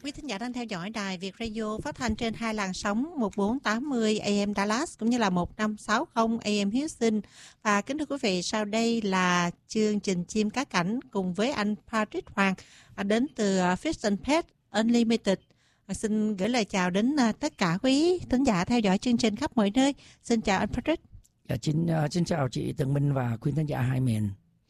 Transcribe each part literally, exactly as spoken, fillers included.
Quý thính giả đang theo dõi đài Việt Radio phát thanh trên hai làn sóng một bốn tám mươi A M Dallas cũng như là một năm sáu không A M Houston. Và kính thưa quý vị, sau đây là chương trình Chim Cá Cảnh cùng với anh Patrick Hoàng đến từ Fish and Pet Unlimited. Xin gửi lời chào đến tất cả quý thính giả theo dõi chương trình khắp mọi nơi. Xin chào anh Patrick. Dạ, xin, uh, xin chào chị Tường Minh và quý thính giả hai miền.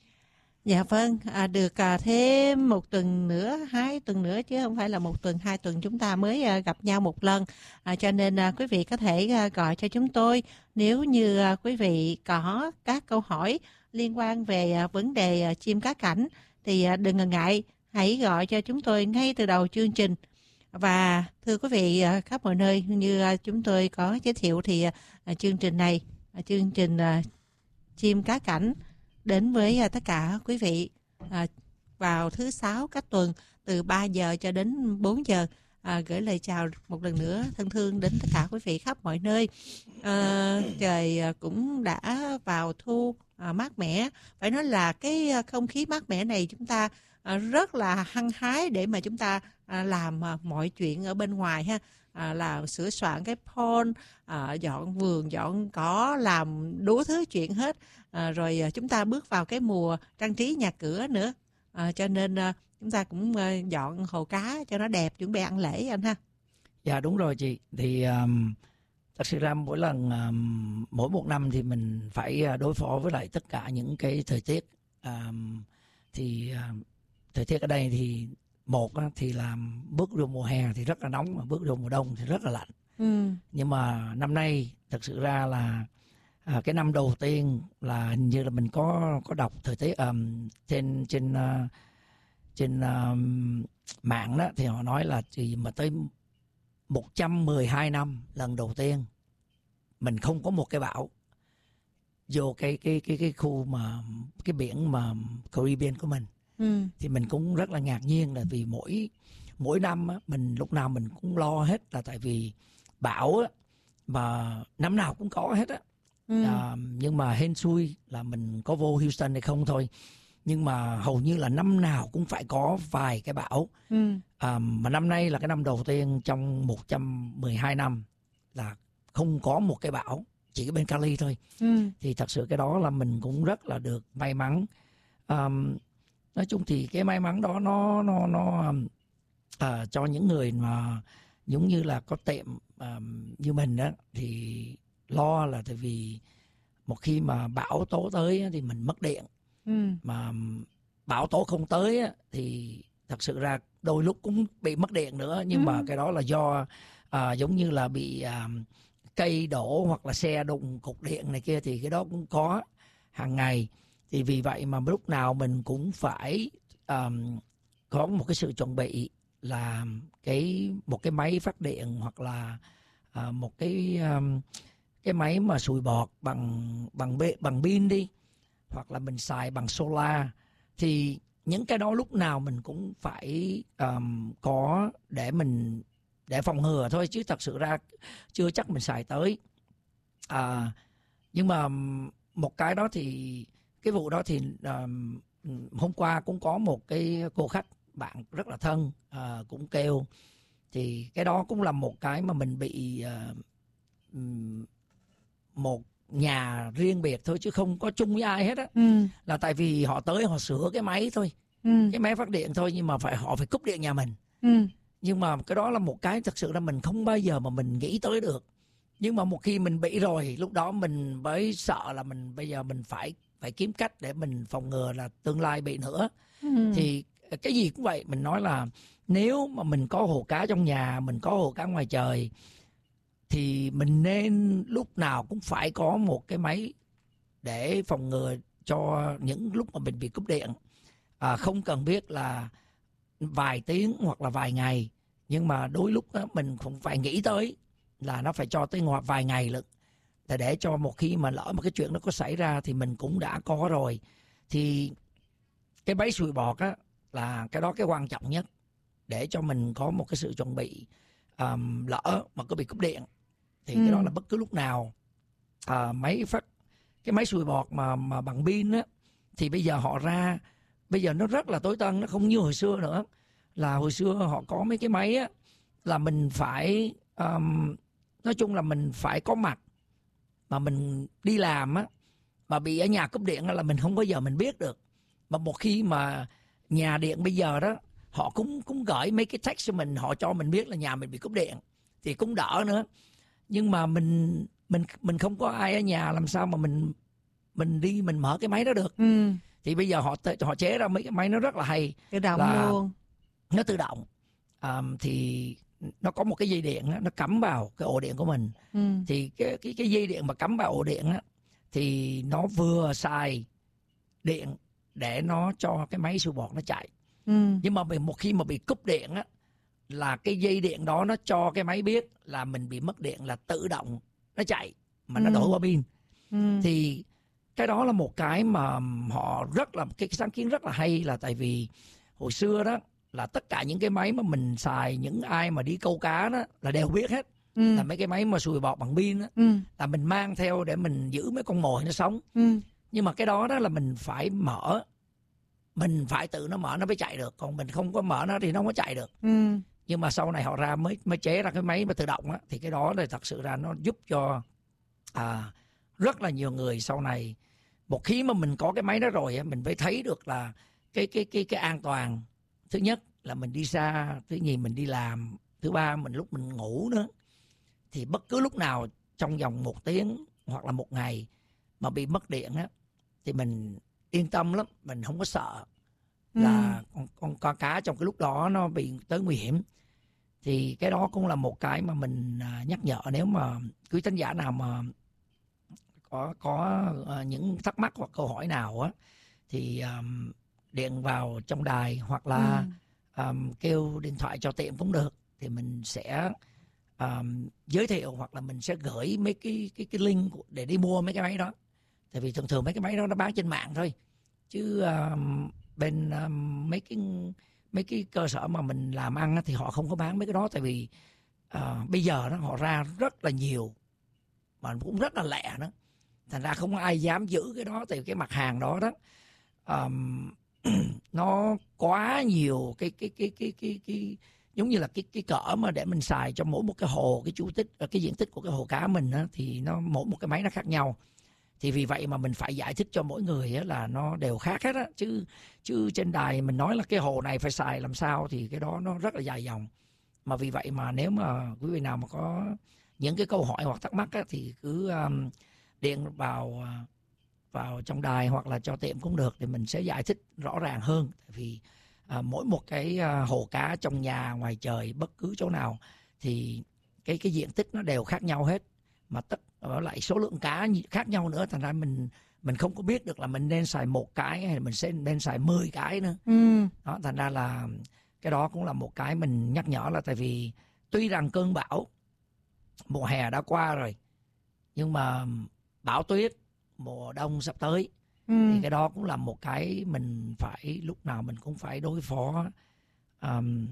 Dạ vâng, à, được à, thêm một tuần nữa, hai tuần nữa chứ không phải là một tuần, hai tuần chúng ta mới à, gặp nhau một lần. À, cho nên à, quý vị có thể à, gọi cho chúng tôi nếu như à, quý vị có các câu hỏi liên quan về à, vấn đề à, chim cá cảnh thì à, đừng ngần ngại, hãy gọi cho chúng tôi ngay từ đầu chương trình. Và thưa quý vị à, khắp mọi nơi như à, chúng tôi có giới thiệu thì à, chương trình này, à, chương trình à, Chim Cá Cảnh đến với uh, tất cả quý vị uh, vào thứ sáu các tuần từ ba giờ cho đến bốn giờ. Uh, gửi lời chào một lần nữa thân thương đến tất cả quý vị khắp mọi nơi. Uh, trời uh, cũng đã vào thu uh, mát mẻ. Phải nói là cái uh, không khí mát mẻ này chúng ta uh, rất là hăng hái để mà chúng ta uh, làm uh, mọi chuyện ở bên ngoài ha. À, là sửa soạn cái pond, à, dọn vườn, dọn cỏ, làm đủ thứ chuyện hết. À, rồi à, chúng ta bước vào cái mùa trang trí nhà cửa nữa. À, cho nên à, chúng ta cũng à, dọn hồ cá cho nó đẹp, chuẩn bị ăn lễ anh ha. Dạ đúng rồi chị. Thì um, thật sự ra mỗi lần um, mỗi một năm thì mình phải đối phó với lại tất cả những cái thời tiết. Um, thì uh, thời tiết ở đây thì một thì là bước vô mùa hè thì rất là nóng, mà bước vô mùa đông thì rất là lạnh. Ừ. Nhưng mà năm nay thật sự ra là à, cái năm đầu tiên là hình như là mình có có đọc thời tiết um, trên trên uh, trên um, mạng đó, thì họ nói là chỉ mà tới một trăm mười hai năm lần đầu tiên mình không có một cái bão vô cái cái cái cái khu mà cái biển mà Caribbean của mình. Ừ. Thì mình cũng rất là ngạc nhiên là vì mỗi mỗi năm á, mình lúc nào mình cũng lo hết, là tại vì bão á, mà năm nào cũng có hết á. Ừ. À, nhưng mà hên xui là mình có vô Houston hay không thôi, nhưng mà hầu như là năm nào cũng phải có vài cái bão. Ừ. À, mà năm nay là cái năm đầu tiên trong một trăm mười hai năm là không có một cái bão, chỉ bên Cali thôi. Ừ. Thì thật sự cái đó là mình cũng rất là được may mắn. Um, Nói chung thì cái may mắn đó nó nó nó à, cho những người mà giống như là có tiệm à, như mình đó thì lo là tại vì một khi mà bão tố tới thì mình mất điện. Ừ. Mà bão tố không tới thì thật sự ra đôi lúc cũng bị mất điện nữa, nhưng ừ. mà cái đó là do à, giống như là bị à, cây đổ hoặc là xe đụng cục điện này kia, thì cái đó cũng có hàng ngày. Thì vì vậy mà lúc nào mình cũng phải um, có một cái sự chuẩn bị là cái một cái máy phát điện hoặc là uh, một cái um, cái máy mà sùi bọt bằng bằng bằng pin đi, hoặc là mình xài bằng solar. Thì những cái đó lúc nào mình cũng phải um, có để mình để phòng ngừa thôi, chứ thật sự ra chưa chắc mình xài tới. À, nhưng mà một cái đó thì cái vụ đó thì uh, hôm qua cũng có một cái cô khách bạn rất là thân uh, cũng kêu, thì cái đó cũng là một cái mà mình bị uh, một nhà riêng biệt thôi chứ không có chung với ai hết á. Ừ. Là tại vì họ tới họ sửa cái máy thôi, ừ. cái máy phát điện thôi, nhưng mà phải họ phải cúp điện nhà mình. Ừ. Nhưng mà cái đó là một cái thật sự là mình không bao giờ mà mình nghĩ tới được. Nhưng mà một khi mình bị rồi, lúc đó mình mới sợ là mình bây giờ mình phải phải kiếm cách để mình phòng ngừa là tương lai bị nữa. Ừ. Thì cái gì cũng vậy, mình nói là nếu mà mình có hồ cá trong nhà, mình có hồ cá ngoài trời, thì mình nên lúc nào cũng phải có một cái máy để phòng ngừa cho những lúc mà mình bị cúp điện. À, không cần biết là vài tiếng hoặc là vài ngày, nhưng mà đôi lúc đó, mình cũng phải nghĩ tới là nó phải cho tới vài ngày lận, để để cho một khi mà lỡ một cái chuyện nó có xảy ra thì mình cũng đã có rồi. Thì cái máy sùi bọt á là cái đó cái quan trọng nhất để cho mình có một cái sự chuẩn bị. Um, lỡ mà có bị cúp điện thì ừ. cái đó là bất cứ lúc nào. À, máy phát cái máy sùi bọt mà mà bằng pin á thì bây giờ họ ra, bây giờ nó rất là tối tân, nó không như hồi xưa nữa. là hồi xưa họ có mấy cái máy á, là mình phải um, nói chung là mình phải có mặt, mà mình đi làm á mà bị ở nhà cúp điện là mình không bao giờ mình biết được. Mà một khi mà nhà điện bây giờ đó, họ cũng cũng gửi mấy cái text cho mình, họ cho mình biết là nhà mình bị cúp điện thì cũng đỡ nữa. Nhưng mà mình mình mình không có ai ở nhà, làm sao mà mình mình đi mình mở cái máy đó được. Ừ. Thì bây giờ họ họ chế ra mấy cái máy nó rất là hay, Tự động là luôn. nó tự động. À, thì nó có một cái dây điện đó, nó cắm vào cái ổ điện của mình. Ừ. Thì cái cái cái dây điện mà cắm vào ổ điện á, thì nó vừa xài điện để nó cho cái máy sưu bọt nó chạy. Ừ. Nhưng mà một khi mà bị cúp điện á, là cái dây điện đó nó cho cái máy biết là mình bị mất điện, là tự động nó chạy mà nó Ừ. đổi qua pin. Ừ. Thì cái đó là một cái mà họ rất là, cái sáng kiến rất là hay, là tại vì hồi xưa đó là tất cả những cái máy mà mình xài, những ai mà đi câu cá đó là đều biết hết. Ừ. Là mấy cái máy mà sùi bọt bằng pin đó, Ừ. là mình mang theo để mình giữ mấy con mồi nó sống. Ừ. Nhưng mà cái đó đó là mình phải mở, mình phải tự nó mở nó mới chạy được, còn mình không có mở nó thì nó không có chạy được. Ừ. Nhưng mà sau này họ ra mới mới chế ra cái máy mà tự động á, thì cái đó là thật sự ra nó giúp cho à, rất là nhiều người sau này. Một khi mà mình có cái máy đó rồi á, mình phải thấy được là cái cái cái cái an toàn. Thứ nhất là mình đi xa, thứ nhì mình đi làm, thứ ba mình lúc mình ngủ nữa, thì bất cứ lúc nào trong vòng một tiếng hoặc là một ngày mà bị mất điện á, thì mình yên tâm lắm, mình không có sợ là Ừ. con, con, con cá trong cái lúc đó nó bị tới nguy hiểm. Thì cái đó cũng là một cái mà mình à, nhắc nhở, nếu mà quý khán giả nào mà có có à, những thắc mắc hoặc câu hỏi nào á, thì um, điện vào trong đài, hoặc là Ừ. um, kêu điện thoại cho tiệm cũng được, thì mình sẽ um, giới thiệu, hoặc là mình sẽ gửi mấy cái cái cái link để đi mua mấy cái máy đó. Tại vì thường thường mấy cái máy đó nó bán trên mạng thôi, chứ um, bên um, mấy cái mấy cái cơ sở mà mình làm ăn á, thì họ không có bán mấy cái đó. Tại vì uh, bây giờ đó họ ra rất là nhiều mà cũng rất là lẻ đó, thành ra không có ai dám giữ cái đó. Tại vì cái mặt hàng đó đó um, nó quá nhiều cái cái cái cái cái cái giống như là cái cái cỡ mà để mình xài cho mỗi một cái hồ, cái chu tích, cái diện tích của cái hồ cá mình á, thì nó mỗi một cái máy nó khác nhau. Thì vì vậy mà mình phải giải thích cho mỗi người á, là nó đều khác hết á, chứ chứ trên đài mình nói là cái hồ này phải xài làm sao thì cái đó nó rất là dài dòng. Mà vì vậy mà nếu mà quý vị nào mà có những cái câu hỏi hoặc thắc mắc á, thì cứ um, điện vào vào trong đài hoặc là cho tiệm cũng được, thì mình sẽ giải thích rõ ràng hơn. Tại vì à, mỗi một cái à, hồ cá trong nhà, ngoài trời, bất cứ chỗ nào thì cái cái diện tích nó đều khác nhau hết, mà tất ở lại số lượng cá khác nhau nữa, thành ra mình mình không có biết được là mình nên xài một cái hay mình sẽ nên xài mười cái nữa. Ừ. Đó, thành ra là cái đó cũng là một cái mình nhắc nhở, là tại vì tuy rằng cơn bão mùa hè đã qua rồi, nhưng mà bão tuyết mùa đông sắp tới, Ừ. thì cái đó cũng là một cái mình phải lúc nào mình cũng phải đối phó. Um,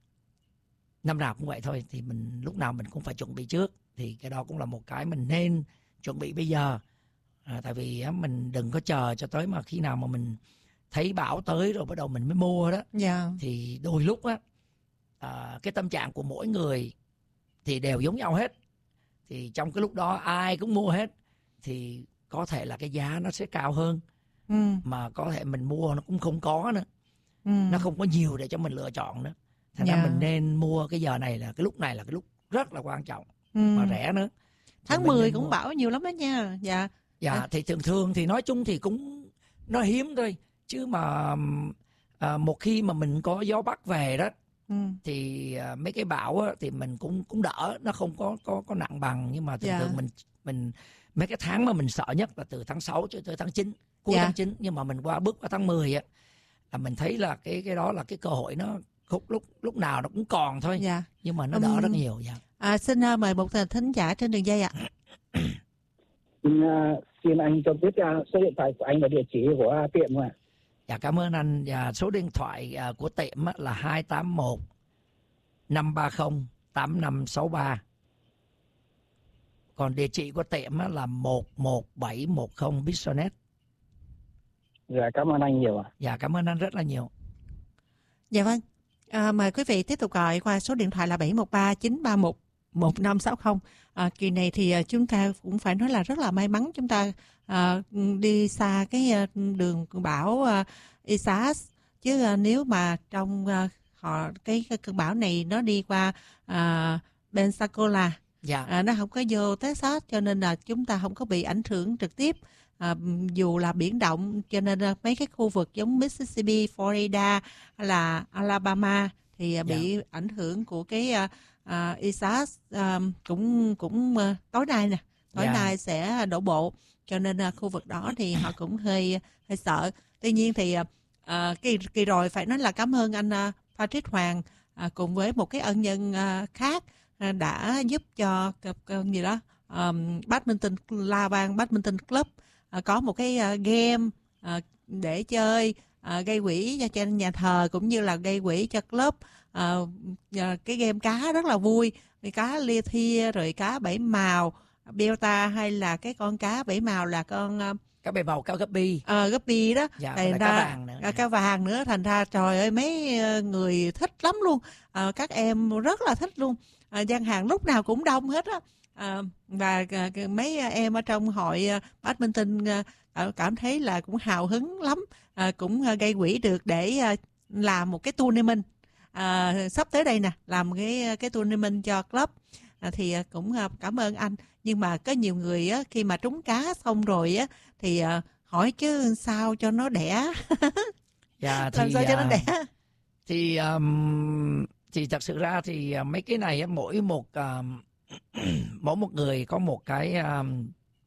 năm nào cũng vậy thôi, thì mình lúc nào mình cũng phải chuẩn bị trước. Thì cái đó cũng là một cái mình nên chuẩn bị bây giờ. À, tại vì á, mình đừng có chờ cho tới mà khi nào mà mình thấy bão tới rồi bắt đầu mình mới mua đó. Dạ. Thì đôi lúc á, à, cái tâm trạng của mỗi người thì đều giống nhau hết. Thì trong cái lúc đó ai cũng mua hết, thì có thể là cái giá nó sẽ cao hơn. Ừ. Mà có thể mình mua nó cũng không có nữa. Ừ. Nó không có nhiều để cho mình lựa chọn nữa. Thành Dạ. ra mình nên mua cái giờ này, là cái lúc này là cái lúc rất là quan trọng. Ừ. Mà rẻ nữa. Thì Tháng mình mười nên cũng mua. bão nhiều lắm đó nha. Dạ. Dạ, À. thì thường thường thì nói chung thì cũng nó hiếm thôi. Chứ mà à, một khi mà mình có gió bắc về đó, Ừ. thì à, mấy cái bão á, thì mình cũng cũng đỡ, nó không có có có nặng bằng. Nhưng mà thường Dạ. thường mình mình mấy cái tháng mà mình sợ nhất là từ tháng sáu cho tới tháng chín, cuối Dạ. tháng chín. Nhưng mà mình qua bước qua tháng mười á, là mình thấy là cái cái đó là cái cơ hội nó lúc lúc lúc nào nó cũng còn thôi. Dạ. Nhưng mà nó đỡ Ừm. rất nhiều. Dạ. À, xin uh, mời một thính giả trên đường dây ạ. Xin, uh, xin anh cho biết uh, số điện thoại của anh và địa chỉ của uh, tiệm ạ. Dạ, cảm ơn anh. Và số điện thoại uh, của tiệm á, là hai tám một năm ba không tám năm sáu ba. Còn địa chỉ của tiệm á, là một một bảy một không Bisonet. Dạ, cảm ơn anh nhiều ạ. Dạ, cảm ơn anh rất là nhiều. Dạ vâng. À, mời quý vị tiếp tục gọi qua số điện thoại là bảy một ba chín ba một một năm sáu không. À, kỳ này thì uh, chúng ta cũng phải nói là rất là may mắn, chúng ta uh, đi xa cái uh, đường bão uh, Isaias, chứ uh, nếu mà trong uh, họ cái, cái cơn bão này nó đi qua uh, Pensacola, Dạ. à, nó không có vô Texas, cho nên là chúng ta không có bị ảnh hưởng trực tiếp. À, dù là biển động, cho nên là mấy cái khu vực giống Mississippi, Florida hay là Alabama thì uh, bị Dạ. ảnh hưởng của cái uh, uh, Isaias uh, cũng cũng uh, tối nay nè, tối Dạ. nay sẽ đổ bộ, cho nên uh, khu vực đó thì họ cũng hơi hơi sợ. Tuy nhiên thì uh, kỳ kỳ rồi phải nói là cảm ơn anh uh, Patrick Hoàng uh, cùng với một cái ân nhân uh, khác uh, đã giúp cho uh, gì đó um, badminton La Vang Badminton Club uh, có một cái uh, game uh, để chơi, uh, gây quỹ cho trên nhà thờ cũng như là gây quỹ cho club. Uh, cái game cá rất là vui, cá lia thia rồi cá bảy màu Belta, hay là cái con cá bảy màu là con uh, Cá bảy màu, cá guppy. Ờ, uh, guppy đó. Dạ, thành là ra, cá vàng nữa. Cá vàng nữa, thành ra trời ơi mấy người thích lắm luôn. Uh, các em rất là thích luôn. Uh, gian hàng lúc nào cũng đông hết á. Uh, và uh, mấy em ở trong hội uh, badminton uh, cảm thấy là cũng hào hứng lắm. Uh, cũng uh, gây quỹ được để uh, làm một cái tournament. À, sắp tới đây nè, làm cái cái tournament cho club, à, thì cũng cảm ơn anh. Nhưng mà có nhiều người á, khi mà trúng cá xong rồi á thì à, hỏi chứ sao cho nó đẻ. Dạ, thì, làm sao cho nó đẻ. Thì um, thì thật sự ra thì mấy cái này mỗi một um, mỗi một người có một cái um,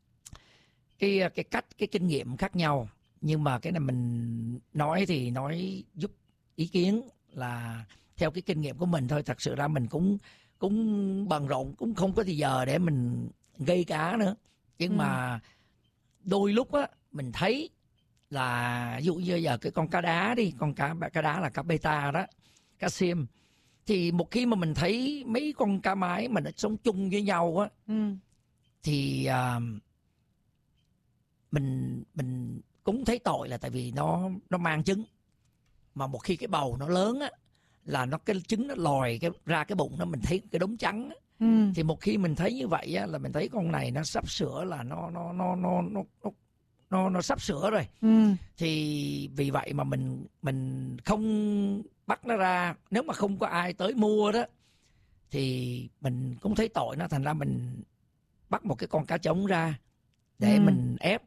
cái cái cách, cái kinh nghiệm khác nhau. Nhưng mà cái này mình nói thì nói giúp ý kiến là theo cái kinh nghiệm của mình thôi. Thật sự ra mình cũng cũng bận rộn, cũng không có thì giờ để mình gây cá nữa. Nhưng ừ. mà đôi lúc á mình thấy là ví dụ như giờ cái con cá đá đi, con cá cá đá là cá beta đó, cá xiêm, thì một khi mà mình thấy mấy con cá mái mà nó sống chung với nhau á, ừ. thì uh, mình mình cũng thấy tội, là tại vì nó nó mang trứng, mà một khi cái bầu nó lớn á là nó cái trứng nó lòi cái ra cái bụng nó, mình thấy cái đốm trắng á. Ừ. Thì một khi mình thấy như vậy á, là mình thấy con này nó sắp sửa là nó nó nó nó nó nó nó, nó sắp sửa rồi. Ừ. Thì vì vậy mà mình mình không bắt nó ra. Nếu mà không có ai tới mua đó thì mình cũng thấy tội nó, thành ra mình bắt một cái con cá trống ra để ừ. mình ép.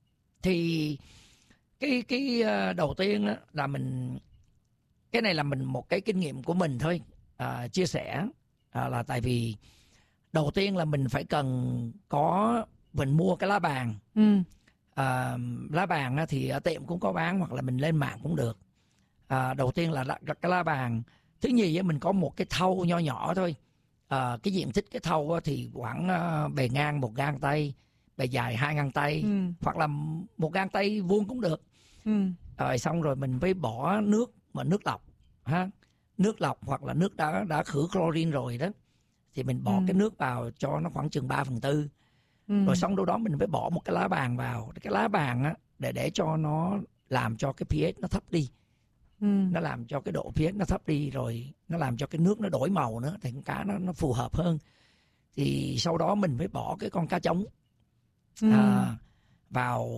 Thì cái cái đầu tiên đó là mình, cái này là mình một cái kinh nghiệm của mình thôi, à, chia sẻ, à, là tại vì đầu tiên là mình phải cần có, mình mua cái lá bàn. Ừ. À, lá bàn thì ở tiệm cũng có bán, hoặc là mình lên mạng cũng được. À, đầu tiên là cái lá bàn. Thứ nhì mình có một cái thau nho nhỏ thôi. À, cái diện tích cái thau thì khoảng bề ngang một gang tay, bề dài hai gang tay, ừ. hoặc là một gang tay vuông cũng được. Ừ. Rồi xong rồi mình phải bỏ nước, mà nước lọc ha, nước lọc hoặc là nước đã đã khử chlorine rồi đó, thì mình bỏ ừ. cái nước vào cho nó khoảng chừng ba phần tư. Ừ. Rồi xong đâu đó mình phải bỏ một cái lá bàn vào. Cái lá bàn á, để để cho nó làm cho cái pH nó thấp đi. Ừ. Nó làm cho cái độ pH nó thấp đi, rồi nó làm cho cái nước nó đổi màu nữa, thì con cá nó nó phù hợp hơn. Thì sau đó mình phải bỏ cái con cá trống ừ. à, vào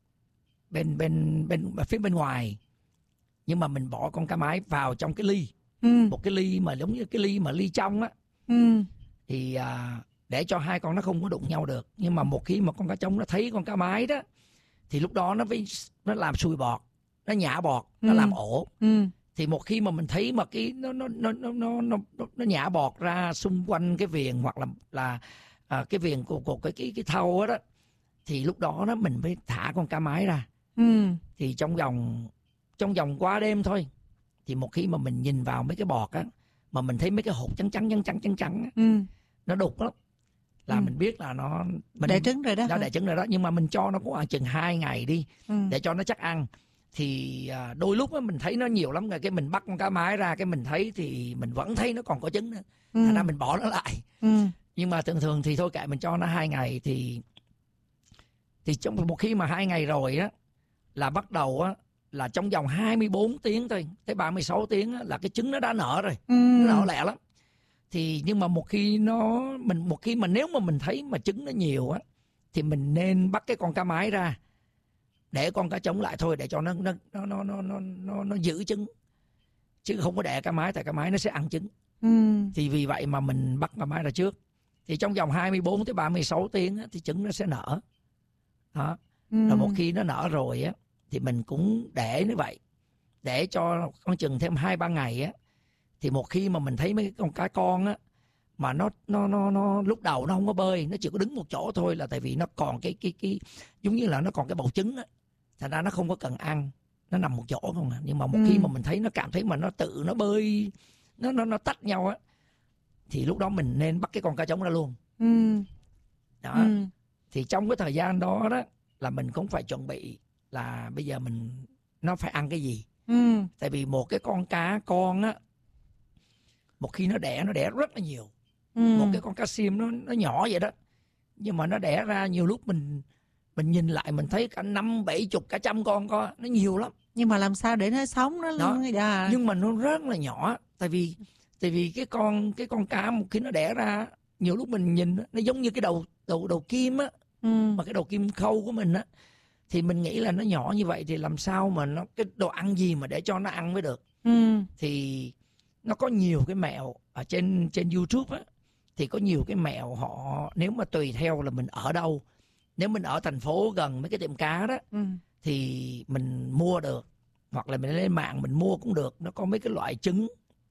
bên bên bên phía bên ngoài. Nhưng mà mình bỏ con cá mái vào trong cái ly. Ừ. Một cái ly mà giống như cái ly mà ly trong á. Ừ. Thì à, để cho hai con nó không có đụng nhau được. Nhưng mà một khi mà con cá trống nó thấy con cá mái đó, thì lúc đó nó phải, nó làm sùi bọt, nó nhả bọt, nó ừ. làm ổ. Ừ. Thì một khi mà mình thấy mà cái nó nó nó nó nó nó, nó nhả bọt ra xung quanh cái viền, hoặc là là à, cái viền của, của cái cái cái thau đó, thì lúc đó đó mình phải thả con cá mái ra. Ừ. Thì trong vòng trong vòng qua đêm thôi, thì một khi mà mình nhìn vào mấy cái bọt á, mà mình thấy mấy cái hột trắng trắng trắng trắng trắng trắng á, ừ. nó đục lắm, là ừ. mình biết là nó mình đẻ trứng rồi đó. Nó đẻ trứng rồi đó. Nhưng mà mình cho nó cũng khoảng chừng hai ngày đi, ừ. để cho nó chắc ăn. Thì à, đôi lúc á mình thấy nó nhiều lắm rồi, cái mình bắt con cá mái ra, cái mình thấy thì mình vẫn thấy nó còn có trứng nữa, ừ. thành ra mình bỏ nó lại. Ừ. Nhưng mà thường thường thì thôi kệ, mình cho nó hai ngày. Thì thì trong một khi mà hai ngày rồi á, là bắt đầu á là trong vòng hai mươi bốn tiếng thôi tới ba mươi sáu tiếng á, là cái trứng nó đã nở rồi, Ừ. nó nở lẹ lắm. Thì nhưng mà một khi nó mình một khi mà nếu mà mình thấy mà trứng nó nhiều á thì mình nên bắt cái con cá mái ra để con cá trống lại thôi, để cho nó nó nó nó nó nó nó, nó giữ trứng, chứ không có đẻ cá mái, tại cá mái nó sẽ ăn trứng. Ừ. Thì vì vậy mà mình bắt cá mái ra trước. Thì trong vòng hai mươi bốn tới ba mươi sáu tiếng á, thì trứng nó sẽ nở. Đó. Ừ. Rồi một khi nó nở rồi á thì mình cũng để như vậy, để cho con chừng thêm hai ba ngày á. Thì một khi mà mình thấy mấy con cá con á mà nó nó nó nó lúc đầu nó không có bơi, nó chỉ có đứng một chỗ thôi, là tại vì nó còn cái cái cái giống như là nó còn cái bầu trứng á, thành ra nó không có cần ăn, nó nằm một chỗ không à. Nhưng mà một Ừ. khi mà mình thấy nó cảm thấy mà nó tự nó bơi, nó nó nó tách nhau á, thì lúc đó mình nên bắt cái con cá trống ra luôn. Ừ. Đó. Ừ. Thì trong cái thời gian đó đó là mình cũng phải chuẩn bị là bây giờ mình nó phải ăn cái gì. Ừ. Tại vì một cái con cá con á, một khi nó đẻ nó đẻ rất là nhiều. Ừ. Một cái con cá sim nó nó nhỏ vậy đó, nhưng mà nó đẻ ra nhiều lúc mình mình nhìn lại mình thấy cả năm bảy chục cả trăm con có, nó nhiều lắm. Nhưng mà làm sao để nó sống nó Đó. dạ. Nhưng mà nó rất là nhỏ, tại vì tại vì cái con cái con cá một khi nó đẻ ra, nhiều lúc mình nhìn nó giống như cái đầu đầu đầu kim á, Ừ. mà cái đầu kim khâu của mình á, thì mình nghĩ là nó nhỏ như vậy thì làm sao mà nó cái đồ ăn gì mà để cho nó ăn mới được. Ừ. Thì nó có nhiều cái mẹo ở trên trên YouTube á, thì có nhiều cái mẹo họ, nếu mà tùy theo là mình ở đâu. Nếu mình ở thành phố gần mấy cái tiệm cá đó Ừ. thì mình mua được, hoặc là mình lên mạng mình mua cũng được. Nó có mấy cái loại trứng,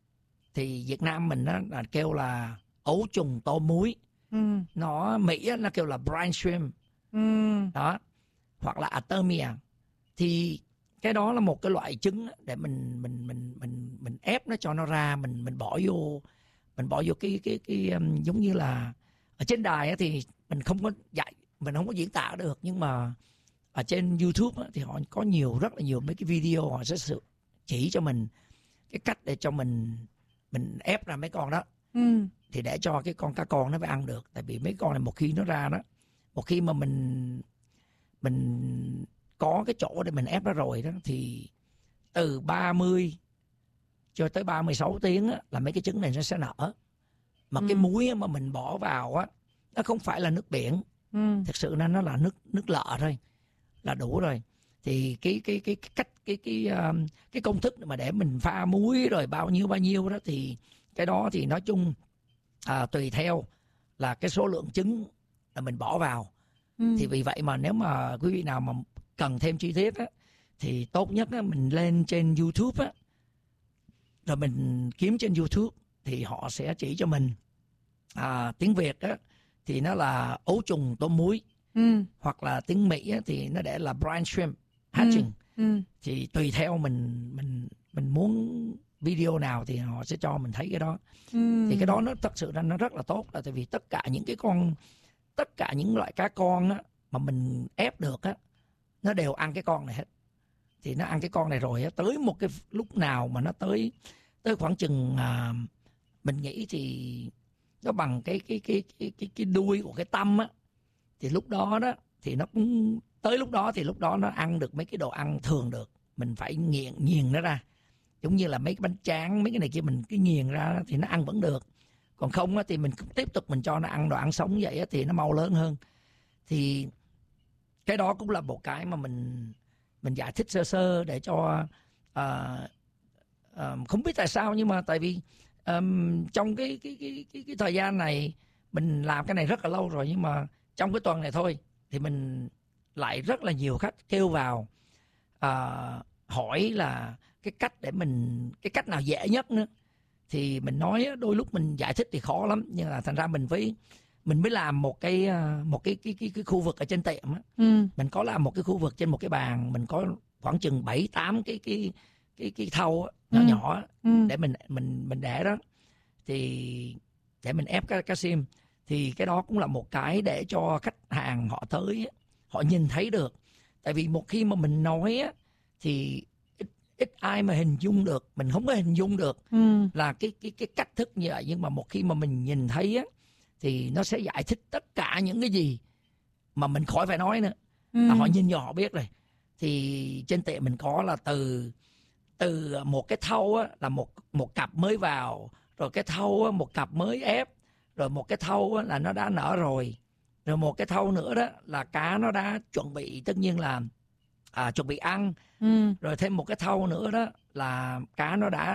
thì Việt Nam mình á là kêu là ấu trùng tôm muối. Ừ. Nó Mỹ á, nó kêu là brine shrimp. Ừ. Đó, hoặc là Artemia. Thì cái đó là một cái loại trứng để mình mình mình mình mình ép nó cho nó ra, mình mình bỏ vô mình bỏ vô cái cái cái um, giống như là ở trên đài á, thì mình không có dạy, mình không có diễn tả được, nhưng mà ở trên YouTube á, thì họ có nhiều rất là nhiều mấy cái video họ sẽ sự chỉ cho mình cái cách để cho mình mình ép ra mấy con đó. Ừ. Thì để cho cái con cá con nó phải ăn được. Tại vì mấy con này một khi nó ra đó, một khi mà mình mình có cái chỗ để mình ép nó rồi đó, thì từ ba mươi cho tới ba mươi sáu tiếng á, là mấy cái trứng này nó sẽ nở. Mà Ừ. cái muối mà mình bỏ vào á, nó không phải là nước biển, Ừ. thực sự nó nó là nước nước lợ thôi là đủ rồi. Thì cái cái cái, cái cách cái cái um, cái công thức mà để mình pha muối rồi bao nhiêu bao nhiêu đó, thì cái đó thì nói chung à, tùy theo là cái số lượng trứng là mình bỏ vào. Ừ. Thì vì vậy mà nếu mà quý vị nào mà cần thêm chi tiết á, thì tốt nhất á, mình lên trên YouTube á, rồi mình kiếm trên YouTube thì họ sẽ chỉ cho mình. À, tiếng Việt á, thì nó là ấu trùng tôm muối. Ừ. Hoặc là tiếng Mỹ á, thì nó để là brine shrimp hatching. Ừ. Thì tùy theo mình mình mình muốn video nào thì họ sẽ cho mình thấy cái đó. Ừ. Thì cái đó nó thật sự là nó rất là tốt, là tại vì tất cả những cái con tất cả những loại cá con á, mà mình ép được á, nó đều ăn cái con này hết. Thì nó ăn cái con này rồi á, tới một cái lúc nào mà nó tới tới khoảng chừng à, mình nghĩ thì nó bằng cái cái cái cái cái cái đuôi của cái tăm á, thì lúc đó đó thì nó cũng tới lúc đó thì lúc đó nó ăn được mấy cái đồ ăn thường được. Mình phải nghiền nghiền nó ra, giống như là mấy cái bánh tráng mấy cái này kia, mình cái nghiền ra thì nó ăn vẫn được. Còn không á, thì mình cũng tiếp tục mình cho nó ăn đồ ăn sống vậy á, thì nó mau lớn hơn. Thì cái đó cũng là một cái mà mình mình giải thích sơ sơ để cho uh, uh, không biết tại sao, nhưng mà tại vì um, trong cái cái, cái cái cái thời gian này mình làm cái này rất là lâu rồi, nhưng mà trong cái tuần này thôi thì mình lại rất là nhiều khách kêu vào uh, hỏi là cái cách để mình cái cách nào dễ nhất nữa. Thì mình nói đôi lúc mình giải thích thì khó lắm, nhưng là thành ra mình phải mình mới làm một cái một cái cái cái, cái khu vực ở trên tiệm á. Ừ. Mình có làm một cái khu vực trên một cái bàn, mình có khoảng chừng bảy tám cái cái cái cái thau á, nhỏ Ừ. nhỏ á, Ừ. để mình mình mình để đó, thì để mình ép cá cá sim. Thì cái đó cũng là một cái để cho khách hàng họ tới á, họ nhìn thấy được. Tại vì một khi mà mình nói á, thì ít, ít ai mà hình dung được, mình không có hình dung được Ừ. là cái cái cái cách thức như vậy. Nhưng mà một khi mà mình nhìn thấy á, thì nó sẽ giải thích tất cả những cái gì mà mình khỏi phải nói nữa. Ừ. Là họ nhìn vào họ biết rồi. thì trên tiệm mình có là từ từ một cái thau á, là một một cặp mới vào, rồi cái thau á, một cặp mới ép, rồi một cái thau á, là nó đã nở rồi, rồi một cái thau nữa đó là cá nó đã chuẩn bị, tất nhiên là à, chuẩn bị ăn, ừ. rồi thêm một cái thau nữa đó là cá nó đã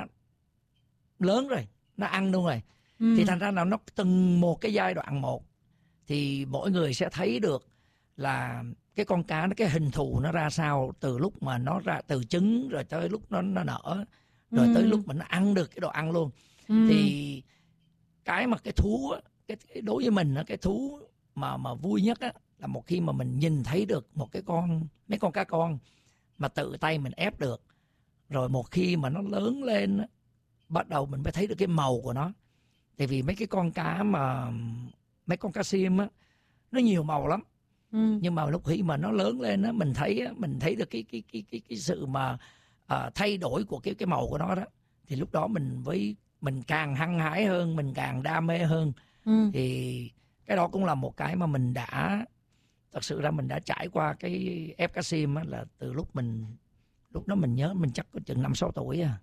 lớn rồi, nó ăn luôn rồi. Ừ. Thì thành ra là nó từng một cái giai đoạn một, thì mỗi người sẽ thấy được là cái con cá, cái hình thù nó ra sao từ lúc mà nó ra từ trứng rồi tới lúc nó nó nở, rồi ừ. tới lúc mà nó ăn được cái đồ ăn luôn. Ừ. Thì cái mà cái thú cái, cái đối với mình cái thú mà mà vui nhất á, là một khi mà mình nhìn thấy được một cái con mấy con cá con mà tự tay mình ép được, rồi một khi mà nó lớn lên á, bắt đầu mình mới thấy được cái màu của nó. Tại vì mấy cái con cá mà mấy con cá sim á, nó nhiều màu lắm. Ừ. Nhưng mà lúc khi mà nó lớn lên á, mình thấy á, mình thấy được cái cái cái cái cái sự mà uh, thay đổi của cái cái màu của nó đó, thì lúc đó mình với mình càng hăng hái hơn, mình càng đam mê hơn. Ừ. Thì cái đó cũng là một cái mà mình đã thật sự ra mình đã trải qua cái ép cá sim á, là từ lúc mình lúc đó mình nhớ mình chắc có chừng năm sáu tuổi à.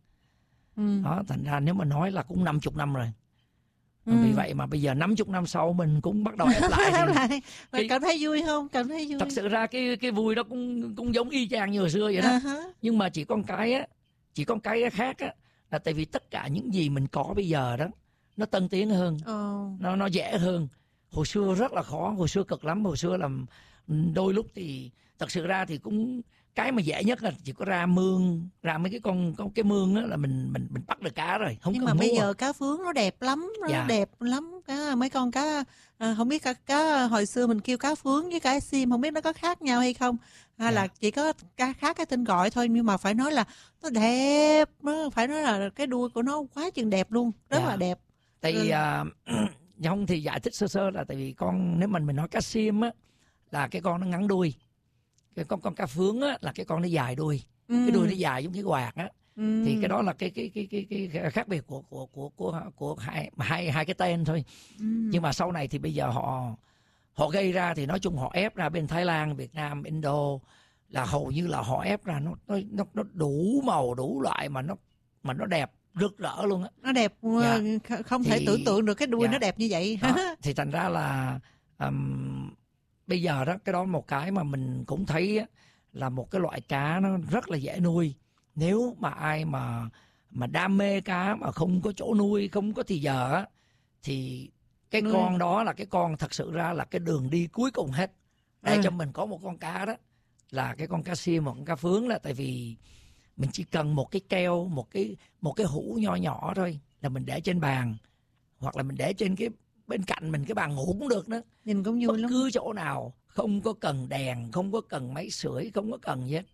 Ừ. Đó, thành ra nếu mà nói là cũng năm chục năm rồi. Ừ. Vì vậy mà bây giờ năm chục năm sau mình cũng bắt đầu ép lại. Thì cái, cảm thấy vui không? Cảm thấy vui. Thật sự ra cái cái vui đó cũng cũng giống y chang như hồi xưa vậy đó. Uh-huh. Nhưng mà chỉ con cái á, chỉ con cái khác á, là tại vì tất cả những gì mình có bây giờ đó nó tân tiến hơn, oh. nó nó dễ hơn. Hồi xưa rất là khó, hồi xưa cực lắm, hồi xưa làm đôi lúc thì thật sự ra thì cũng cái mà dễ nhất là chỉ có ra mương, ra mấy cái con, con cái mương đó là mình mình mình bắt được cá rồi, không nhưng cần mà mua. Bây giờ cá phướng nó đẹp lắm, nó dạ. đẹp lắm. Cá, mấy con cá à, không biết cá, cá hồi xưa mình kêu cá phướng với cá sim không biết nó có khác nhau hay không, hay dạ. là chỉ có cá khác cái tên gọi thôi, nhưng mà phải nói là nó đẹp, nó phải nói là cái đuôi của nó quá chừng đẹp luôn, rất dạ. là đẹp. Tại vì ừ. uh, không thì giải thích sơ sơ là tại vì con nếu mình mình nói cá sim á là cái con nó ngắn đuôi, cái con con cá phướng á là cái con nó dài đuôi, ừ. cái đuôi nó dài giống cái quạt á, ừ. thì cái đó là cái cái cái cái cái khác biệt của của của của của hai hai hai cái tên thôi, ừ. nhưng mà sau này thì bây giờ họ họ gây ra thì nói chung họ ép ra bên Thái Lan, Việt Nam, Indo là hầu như là họ ép ra nó nó nó đủ màu đủ loại mà nó mà nó đẹp rực rỡ luôn á, nó đẹp dạ. không thì, thể tưởng tượng được cái đuôi dạ. nó đẹp như vậy. Đó, thì thành ra là um, bây giờ đó cái đó một cái mà mình cũng thấy á, là một cái loại cá nó rất là dễ nuôi. Nếu mà ai mà mà đam mê cá mà không có chỗ nuôi, không có thì giờ á, thì cái nuôi. Con đó là cái con thật sự ra là cái đường đi cuối cùng hết để ừ. cho mình có một con cá đó là cái con cá sim, một con cá phướng, là tại vì mình chỉ cần một cái keo, một cái một cái hũ nho nhỏ thôi là mình để trên bàn, hoặc là mình để trên cái bên cạnh mình cái bàn ngủ cũng được nữa. Nhìn cũng vui bất lắm. cứ chỗ nào, không có cần đèn, không có cần máy sưởi, không có cần gì hết.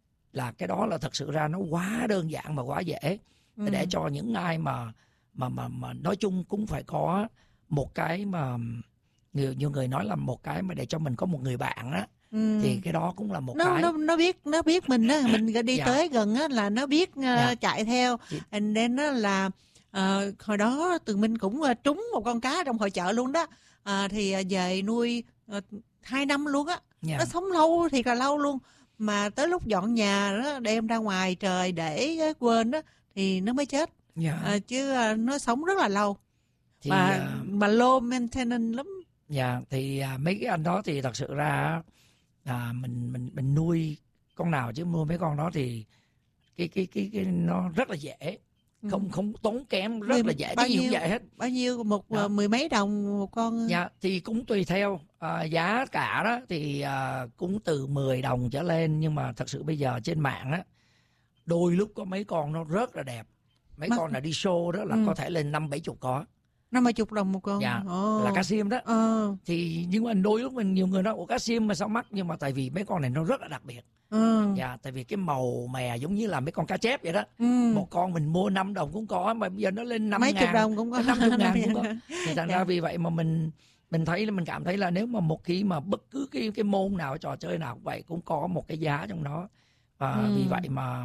Là cái đó là thật sự ra nó quá đơn giản mà quá dễ. Ừ. Để cho những ai mà mà mà mà nói chung cũng phải có một cái mà nhiều, nhiều người nói là một cái mà để cho mình có một người bạn á. Ừ. Thì cái đó cũng là một nó, cái nó nó biết nó biết mình á, mình đi dạ. tới gần á là nó biết uh, dạ. chạy theo. And then đó là uh, hồi đó Tường Minh cũng uh, trúng một con cá trong hội chợ luôn đó. Uh, thì uh, về nuôi uh, hai năm luôn á. Dạ. Nó sống lâu thì là lâu luôn. Mà tới lúc dọn nhà đó đem ra ngoài trời để uh, quên đó thì nó mới chết. Dạ. Uh, chứ uh, nó sống rất là lâu. Thì, mà uh... mà low maintenance lắm. Dạ, thì uh, mấy cái anh đó thì thật sự ra à, mình mình mình nuôi con nào chứ nuôi mấy con đó thì cái cái cái cái nó rất là dễ, không ừ. không tốn kém, rất Mười, là dễ, cái gì cũng dễ hết. Bao nhiêu một đó. Mười mấy đồng một con? Dạ, thì cũng tùy theo à, giá cả đó thì à, cũng từ mười đồng trở lên, nhưng mà thật sự bây giờ trên mạng á đôi lúc có mấy con nó rất là đẹp, mấy Mà... con là đi show đó là ừ. có thể lên năm bảy chục có. Năm mươi chục đồng một con. Dạ, oh. là cá sim đó. Oh. Thì nhưng mà đôi lúc mình nhiều người nói ủa cá sim mà sao mắc, nhưng mà tại vì mấy con này nó rất là đặc biệt. Oh. Dạ, tại vì cái màu mè giống như là mấy con cá chép vậy đó. Mm. Một con mình mua năm đồng cũng có, mà bây giờ nó lên năm mấy ngàn, chục đồng cũng có, năm chục ngàn cũng có. Thì thành ra vì vậy mà mình mình thấy là mình cảm thấy là nếu mà một khi mà bất cứ cái cái môn nào, trò chơi nào cũng vậy cũng có một cái giá trong đó. Và mm. vì vậy mà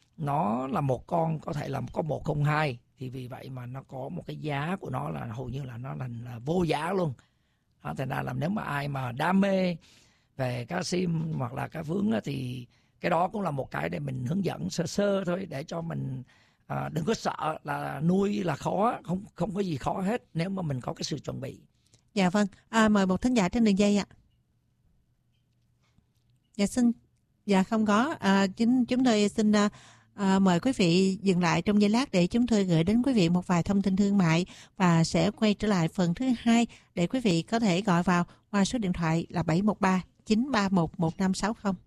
nó là một con có thể là có một không hai, thì vì vậy mà nó có một cái giá của nó là hầu như là nó là, là vô giá luôn. Đó, thành ra là nếu mà ai mà đam mê về cá sim hoặc là cá phướng thì cái đó cũng là một cái để mình hướng dẫn sơ sơ thôi, để cho mình à, đừng có sợ là nuôi là khó, không không có gì khó hết nếu mà mình có cái sự chuẩn bị. Dạ vâng, à, mời một thính giả trên đường dây ạ. Dạ xin, dạ không có, à, chính chúng tôi xin à, à, mời quý vị dừng lại trong giây lát để chúng tôi gửi đến quý vị một vài thông tin thương mại và sẽ quay trở lại phần thứ hai để quý vị có thể gọi vào qua số điện thoại là bảy một ba chín ba một một năm sáu không.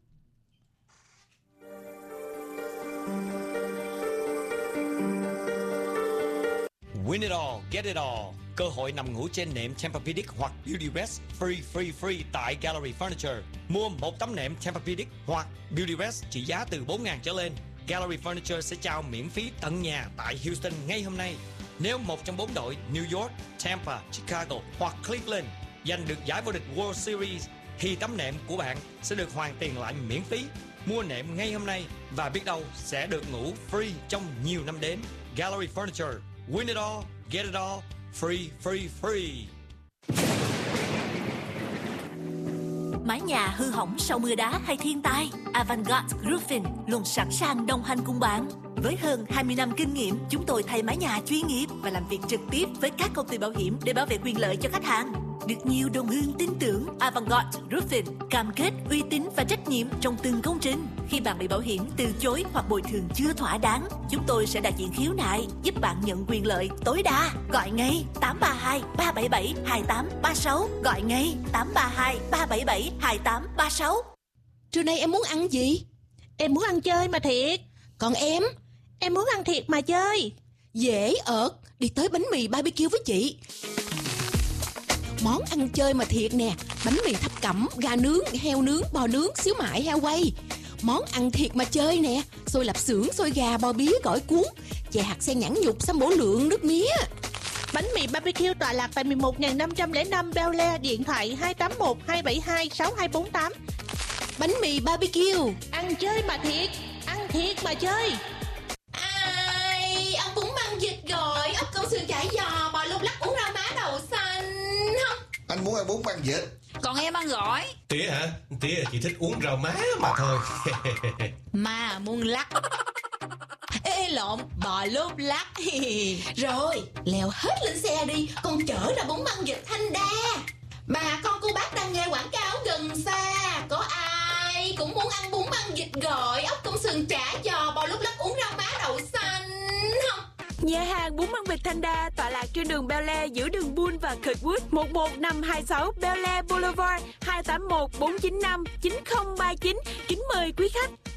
Win it all, get it all. Cơ hội nằm ngủ trên nệm Tempur-Pedic hoặc Beautyrest free free free tại Gallery Furniture. Mua một tấm nệm Tempur-Pedic hoặc Beautyrest trị giá từ bốn nghìn trở lên, Gallery Furniture sẽ trao miễn phí tận nhà tại Houston ngay hôm nay. Nếu một trong bốn đội New York, Tampa, Chicago hoặc Cleveland giành được giải vô địch World Series thì tấm nệm của bạn sẽ được hoàn tiền lại miễn phí. Mua nệm ngay hôm nay và biết đâu sẽ được ngủ free trong nhiều năm đến. Gallery Furniture. Win it all, get it all, free, free, free. Mái nhà hư hỏng sau mưa đá hay thiên tai, Avantgarde Roofing luôn sẵn sàng đồng hành cùng bạn. Với hơn hai mươi năm kinh nghiệm, chúng tôi thay mái nhà chuyên nghiệp và làm việc trực tiếp với các công ty bảo hiểm để bảo vệ quyền lợi cho khách hàng. Được nhiều đồng hương tin tưởng, Avantgarde Roofing cam kết uy tín và trách nhiệm trong từng công trình. Khi bạn bị bảo hiểm từ chối hoặc bồi thường chưa thỏa đáng, chúng tôi sẽ đại diện khiếu nại giúp bạn nhận quyền lợi tối đa. Gọi ngay tám ba hai ba bảy bảy hai tám ba sáu, gọi ngay tám ba hai ba bảy bảy hai tám ba sáu. Trưa nay em muốn ăn gì? Em muốn ăn chơi mà thiệt. Còn em? Em muốn ăn thiệt mà chơi. Dễ ợt, đi tới bánh mì ba bi kiu với chị. Món ăn chơi mà thiệt nè, bánh mì thập cẩm, gà nướng, heo nướng, bò nướng, xíu mại, heo quay. Món ăn thiệt mà chơi nè, xôi lạp xưởng, xôi gà, bò bía, gỏi cuốn, chè hạt sen nhãn nhục, sâm bổ lượng, nước mía. Bánh mì ba bi kiu tọa lạc tại mười một nghìn năm trăm lẻ năm Bel Air, điện thoại hai tám một hai bảy hai sáu hai bốn tám. Bánh mì ba bi kiu, ăn chơi mà thiệt, ăn thiệt mà chơi. Ai, ăn bún măng vịt gỏi, ốc câu sườn chả giò, bò lúc lắc, uống rau má đậu xanh không? Anh muốn ăn bún măng vịt. Còn em ăn gỏi. Tía hả? Tía chỉ thích uống rau má mà thôi. Mà muốn lắc. Ê, ê lộn, bò lốp lắc. Rồi, leo hết lên xe đi, con chở ra bún măng vịt Thanh Đa. Bà con cô bác đang nghe quảng cáo gần xa, có ai cũng muốn ăn bún măng vịt gỏi, ốc công sườn chả giò, bò lúc lắc, uống rau má đậu xanh không? Nhà hàng bún măng vịt Thanh Đa tọa lạc trên đường Bel Air giữa đường Bull và Kirkwood, một một năm hai sáu Bel Air Boulevard, hai tám một bốn chín năm chín không ba chín. Kính mời quý khách.